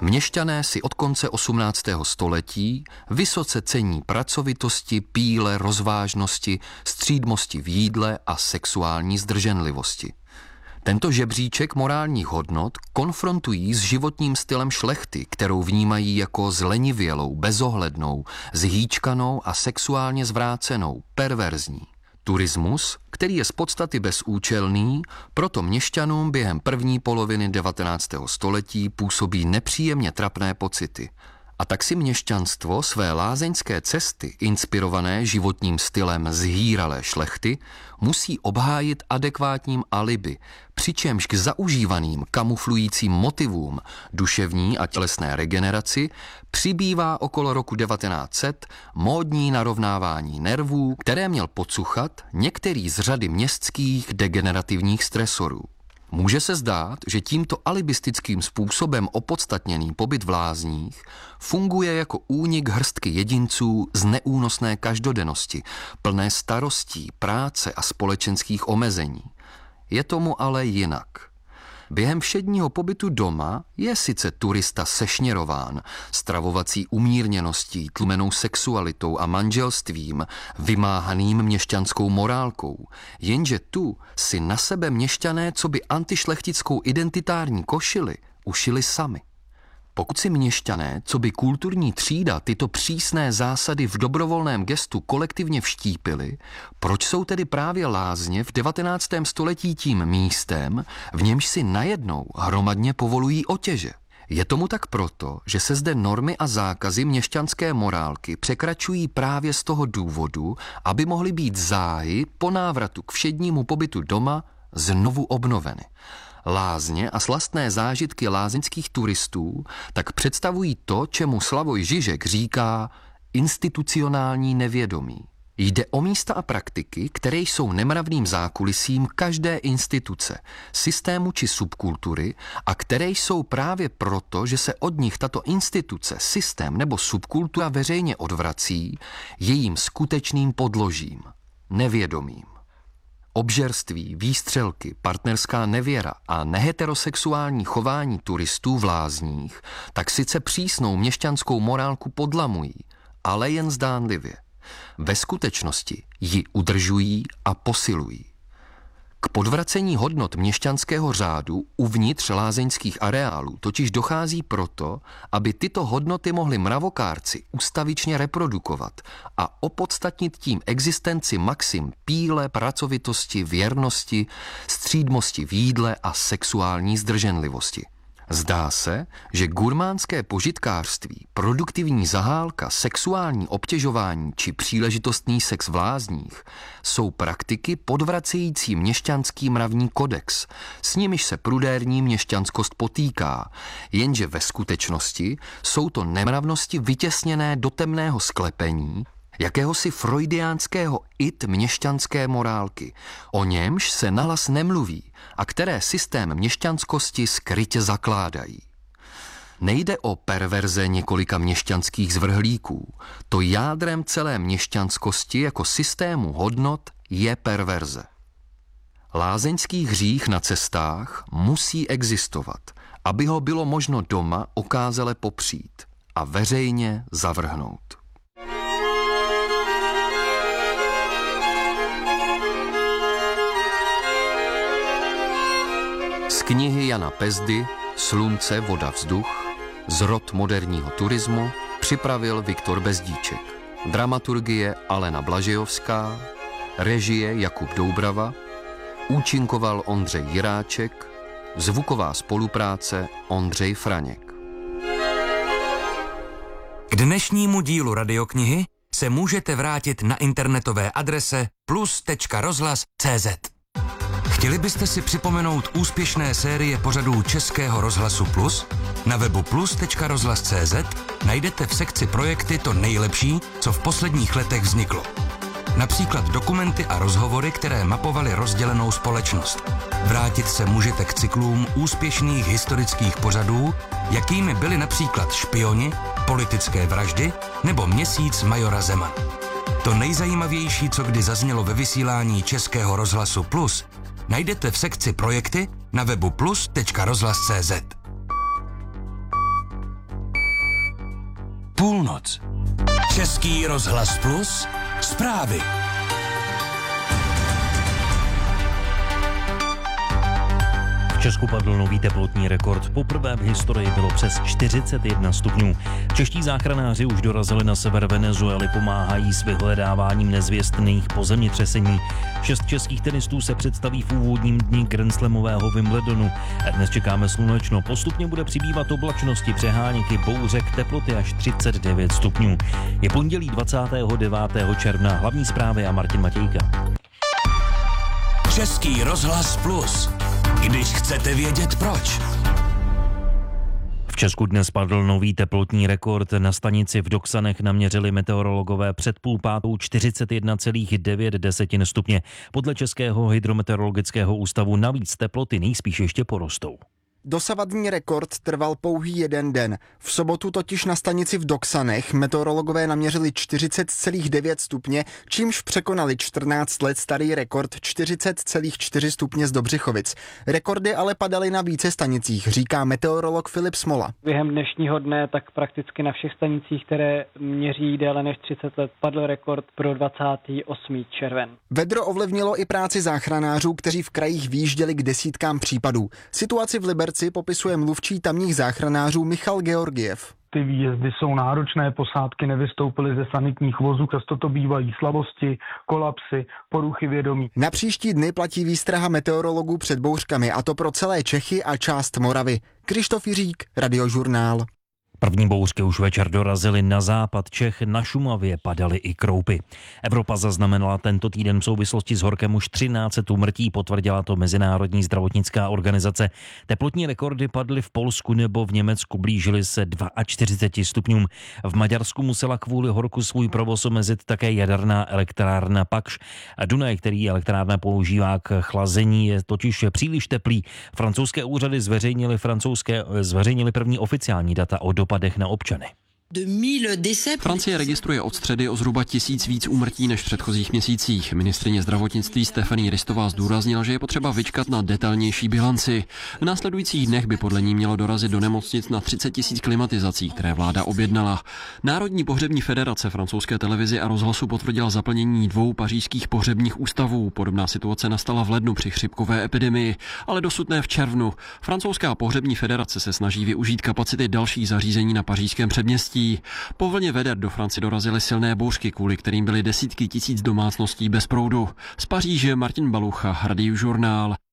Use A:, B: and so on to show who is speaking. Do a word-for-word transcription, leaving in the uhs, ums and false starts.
A: Měšťané si od konce osmnáctého století vysoce cení pracovitosti, píle, rozvážnosti, střídmosti v jídle a sexuální zdrženlivosti. Tento žebříček morálních hodnot konfrontují s životním stylem šlechty, kterou vnímají jako zlenivělou, bezohlednou, zhýčkanou a sexuálně zvrácenou, perverzní. Turismus, který je z podstaty bezúčelný, proto měšťanům během první poloviny devatenáctého století působí nepříjemně trapné pocity. A tak si měšťanstvo své lázeňské cesty, inspirované životním stylem zhýralé šlechty, musí obhájit adekvátním alibi, přičemž k zaužívaným kamuflujícím motivům duševní a tělesné regeneraci přibývá okolo roku devatenáct set módní narovnávání nervů, které měl podsuchat některý z řady městských degenerativních stresorů. Může se zdát, že tímto alibistickým způsobem opodstatněný pobyt v lázních funguje jako únik hrstky jedinců z neúnosné každodennosti, plné starostí, práce a společenských omezení. Je tomu ale jinak. Během všedního pobytu doma je sice turista sešněrován stravovací umírněností, tlumenou sexualitou a manželstvím, vymáhaným měšťanskou morálkou, jenže tu si na sebe měšťané coby antišlechtickou identitární košili ušili sami. Pokud si měšťané, coby kulturní třída, tyto přísné zásady v dobrovolném gestu kolektivně vštípili, proč jsou tedy právě lázně v devatenáctém století tím místem, v němž si najednou hromadně povolují otěže? Je tomu tak proto, že se zde normy a zákazy měšťanské morálky překračují právě z toho důvodu, aby mohly být záhy po návratu k všednímu pobytu doma znovu obnoveny. Lázně a slastné zážitky lázeňských turistů tak představují to, čemu Slavoj Žižek říká institucionální nevědomí. Jde o místa a praktiky, které jsou nemravným zákulisím každé instituce, systému či subkultury a které jsou právě proto, že se od nich tato instituce, systém nebo subkultura veřejně odvrací, jejím skutečným podložím, nevědomím. Obžerství, výstřelky, partnerská nevěra a neheterosexuální chování turistů v lázních tak sice přísnou měšťanskou morálku podlamují, ale jen zdánlivě. Ve skutečnosti ji udržují a posilují. K podvracení hodnot měšťanského řádu uvnitř lázeňských areálů totiž dochází proto, aby tyto hodnoty mohli mravokárci ustavičně reprodukovat a opodstatnit tím existenci maxim píle, pracovitosti, věrnosti, střídmosti v jídle a sexuální zdrženlivosti. Zdá se, že gurmánské požitkářství, produktivní zahálka, sexuální obtěžování či příležitostný sex v lázních jsou praktiky podvracející měšťanský mravní kodex, s nimiž se prudérní měšťanskost potýká, jenže ve skutečnosti jsou to nemravnosti vytěsněné do temného sklepení, jakéhosi freudiánského it měšťanské morálky, o němž se nahlas nemluví a které systém měšťanskosti skrytě zakládají. Nejde o perverze několika měšťanských zvrhlíků, to jádrem celé měšťanskosti jako systému hodnot je perverze. Lázeňský hřích na cestách musí existovat, aby ho bylo možno doma okázale popřít a veřejně zavrhnout. Z knihy Jana Pezdy Slunce, voda, vzduch, zrod moderního turismu připravil Viktor Bezdíček. Dramaturgie Alena Blažejovská, režie Jakub Doubrava, účinkoval Ondřej Jiráček, zvuková spolupráce Ondřej Franěk.
B: K dnešnímu dílu radioknihy se můžete vrátit na internetové adrese plus tečka rozhlas tečka cé zet. Chtěli byste si připomenout úspěšné série pořadů Českého rozhlasu Plus? Na webu plus tečka rozhlas tečka cé zet najdete v sekci projekty to nejlepší, co v posledních letech vzniklo. Například dokumenty a rozhovory, které mapovaly rozdělenou společnost. Vrátit se můžete k cyklům úspěšných historických pořadů, jakými byly například Špioni, Politické vraždy nebo Měsíc majora Zemana. To nejzajímavější, co kdy zaznělo ve vysílání Českého rozhlasu Plus, najdete v sekci projekty na webu plus tečka rozhlas tečka cé zet. Půlnoc. Český rozhlas Plus. Zprávy.
C: V Česku padl nový teplotní rekord. Poprvé v historii bylo přes čtyřicet jedna stupňů. Čeští záchranáři už dorazili na sever Venezuely, pomáhají s vyhledáváním nezvěstných po zemětřesení. Šest českých tenistů se představí v úvodním dni grandslamového Wimbledonu. Dnes čekáme slunečno, postupně bude přibývat oblačnosti, přeháněky, bouřek, teploty až třicet devět stupňů. Je pondělí dvacátého devátého června, hlavní zprávy a Martin Matějka.
B: Český rozhlas Plus. Když chcete vědět proč.
C: V Česku dnes padl nový teplotní rekord. Na stanici v Doksanech naměřili meteorologové před půl pátou čtyřicet jedna celá devět stupně. Podle Českého hydrometeorologického ústavu navíc teploty nejspíš ještě porostou.
D: Dosavadní rekord trval pouhý jeden den. V sobotu totiž na stanici v Doksanech meteorologové naměřili čtyřicet celá devět stupně, čímž překonali čtrnáct let starý rekord čtyřicet celá čtyři stupně z Dobřichovic. Rekordy ale padaly na více stanicích, říká meteorolog Filip Smola.
E: Během dnešního dne tak prakticky na všech stanicích, které měří déle než třicet let, padl rekord pro dvacátého osmého červen.
D: Vedro ovlivnilo i práci záchranářů, kteří v krajích výjížděli k desítkám případů. Situaci v Liberci popisuje mluvčí tamních záchranářů Michal Georgiev.
F: Ty výjezdy jsou náročné, posádky nevystoupily ze sanitních vozů, často to bývají slabosti, kolapsy, poruchy vědomí.
D: Na příští dny platí výstraha meteorologů před bouřkami, a to pro celé Čechy a část Moravy. Krištof Jiřík, Radiožurnál.
C: První bouřky už večer dorazily na západ Čech, na Šumavě padaly i kroupy. Evropa zaznamenala tento týden v souvislosti s horkem už třináct set úmrtí, potvrdila to Mezinárodní zdravotnická organizace. Teplotní rekordy padly v Polsku nebo v Německu, blížily se čtyřicet dva stupňům. V Maďarsku musela kvůli horku svůj provoz omezit také jaderná elektrárna Pakš. Dunaj, který elektrárna používá k chlazení, je totiž příliš teplý. Francouzské úřady zveřejnili, francouzské, zveřejnili první oficiální data o dopadech na občany.
G: Francie registruje od středy o zhruba tisíc víc úmrtí než v předchozích měsících. Ministryně zdravotnictví Stéphanie Ristová zdůraznila, že je potřeba vyčkat na detailnější bilanci. V následujících dnech by podle ní mělo dorazit do nemocnic na třicet tisíc klimatizací, které vláda objednala. Národní pohřební federace francouzské televizi a rozhlasu potvrdila zaplnění dvou pařížských pohřebních ústavů. Podobná situace nastala v lednu při chřipkové epidemii, ale dosud ne v červnu. Francouzská pohřební federace se snaží využít kapacity dalších zařízení na pařížském předměstí. Po vlně veder do Francie dorazily silné bouřky, kvůli kterým byly desítky tisíc domácností bez proudu. Z Paříže Martin Balucha, Radiožurnál.